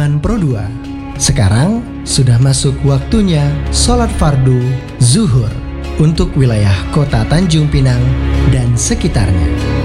Bulan Pro 2. Sekarang sudah masuk waktunya sholat fardu zuhur untuk wilayah kota Tanjung Pinang dan sekitarnya.